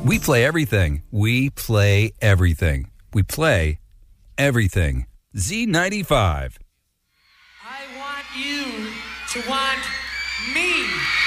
We play everything. We play everything. We play everything. Z95. I want you to want me.